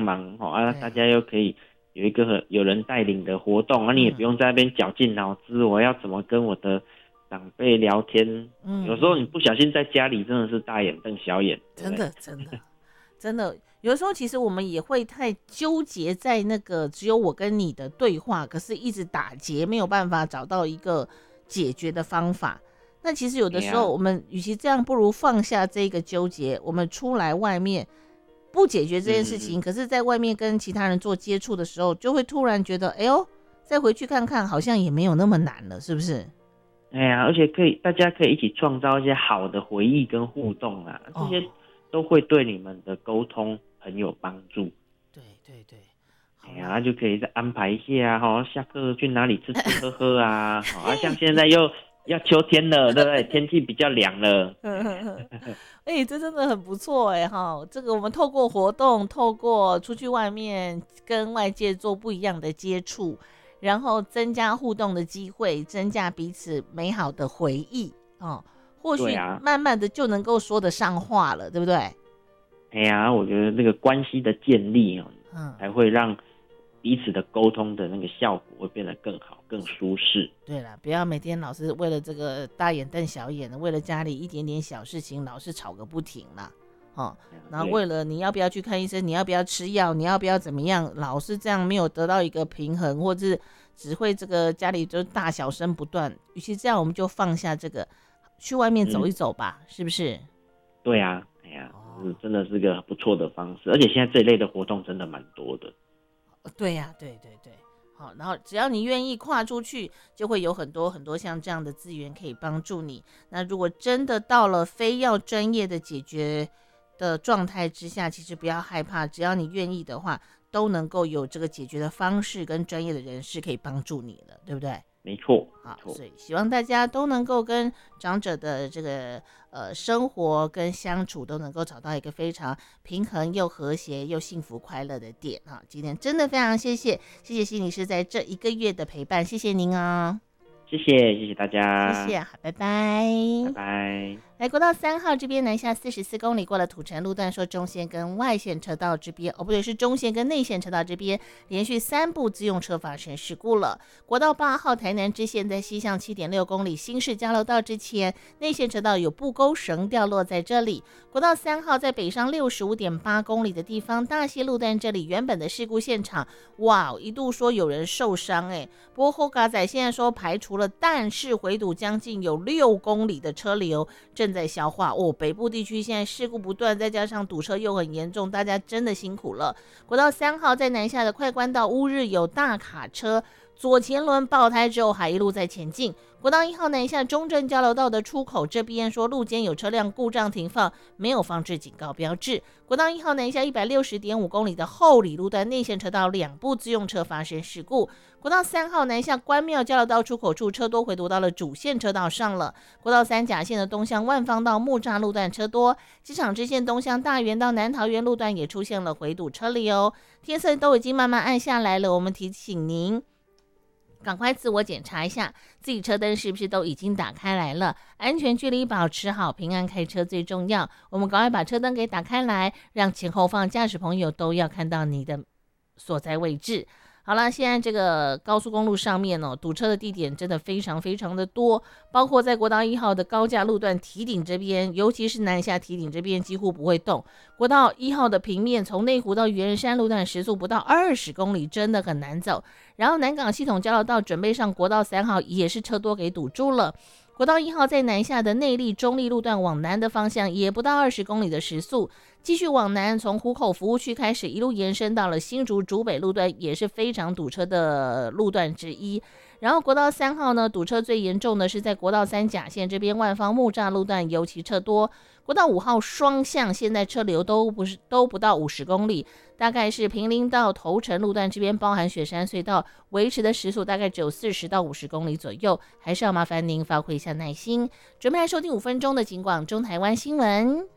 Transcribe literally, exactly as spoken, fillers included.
忙哦啊，大家又可以有一个有人带领的活动啊，你也不用在那边绞尽脑汁，我要怎么跟我的长辈聊天。嗯，有时候你不小心在家里真的是大眼瞪小眼， 真的真的真的，有的时候其实我们也会太纠结在那个只有我跟你的对话，可是一直打结，没有办法找到一个解决的方法。那其实有的时候，我们与其这样，不如放下这个纠结，我们出来外面不解决这件事情，嗯、可是在外面跟其他人做接触的时候，就会突然觉得，哎呦，再回去看看，好像也没有那么难了，是不是？ 哎呀，而且可以，大家可以一起创造一些好的回忆跟互动啊，这些都会对你们的沟通很有帮助。 对对对， 哎呀，就可以再安排一下哈、哦，下课去哪里吃吃喝喝啊，好啊，像现在又。要秋天了，对不对？天气比较凉了。 哎、欸，这真的很不错哎哈！这个我们透过活动，透过出去外面跟外界做不一样的接触，然后增加互动的机会，增加彼此美好的回忆哦。或许慢慢的就能够说得上话了， 对, 对不对？ 哎呀，我觉得这个关系的建立哦，嗯，才会让彼此的沟通的那个效果会变得更好、更舒适。 对了，不要每天老是为了这个大眼瞪小眼的，为了家里一点点小事情老是吵个不停啦，哦，然后为了你要不要去看医生，你要不要吃药，你要不要怎么样，老是这样没有得到一个平衡，或是只会这个家里就大小声不断。与其这样，我们就放下这个，去外面走一走吧，嗯、是不是？ 对啊，哎呀，哦、真的是个不错的方式，而且现在这一类的活动真的蛮多的。 对呀、啊，对对对，好，然后只要你愿意跨出去，就会有很多很多像这样的资源可以帮助你。那如果真的到了非要专业的解决的状态之下，其实不要害怕，只要你愿意的话，都能够有这个解决的方式跟专业的人士可以帮助你了，对不对？ 没错， 好，所以希望大家都能够跟长者的这个呃生活跟相处都能够找到一个非常平衡又和谐又幸福快乐的点哈。今天真的非常谢谢谢谢心理师在这一个月的陪伴，谢谢您哦。 谢谢谢谢大家， 谢谢，好，拜拜， 拜拜。 来国道三号这边南下四十四公里，过了土城路段，说中线跟外线车道这边，哦不对，是中线跟内线车道这边连续三部自用车发生事故了。国道八号台南支线在西向七点六公里新市交流道之前，内线车道有布钩绳掉落在这里。国道三号在北上六十五点八公里的地方，大溪路段这里原本的事故现场，哇，一度说有人受伤哎，不过后嘎仔现在说排除了，但是回堵将近有六公里的车流正在消化哦。北部地区现在事故不断，再加上堵车又很严重，大家真的辛苦了。国道三号在南下的快关到乌日有大卡车左前轮爆胎之后还一路在前进。国道一号南下中正交流道的出口这边说路肩有车辆故障停放，没有放置警告标志。国道一号南下一百六十点五公里的后里路段内线车道两部自用车发生事故。国道三号南下关庙交流道出口处车多回堵到了主线车道上了。国道三甲线的东向万方到木栅路段车多，机场支线东向大园到南桃园路段也出现了回堵车流。天色都已经慢慢暗下来了，我们提醒您赶快自我检查一下自己车灯是不是都已经打开来了，安全距离保持好，平安开车最重要。我们赶快把车灯给打开来，让前后方驾驶朋友都要看到你的所在位置。好了，现在这个高速公路上面哦，堵车的地点真的非常非常的多，包括在国道一号的高架路段堤顶这边，尤其是南下堤顶这边几乎不会动。国道一号的平面从内湖到圆山路段时速不到二十公里，真的很难走。然后南港系统交流道准备上国道三号也是车多给堵住了。国道一号在南下的内坜中坜路段往南的方向也不到二十公里的时速，继续往南，从湖口服务区开始一路延伸到了新竹竹北路段，也是非常堵车的路段之一。然后国道三号呢，堵车最严重的是在国道三甲线这边万方木栅路段尤其车多。国道五号双向现在车流都不是都不到五十公里，大概是平林到头城路段这边包含雪山隧道维持的时速大概只有四十到五十公里左右，还是要麻烦您发挥一下耐心。准备来收听五分钟的警广中台湾新闻。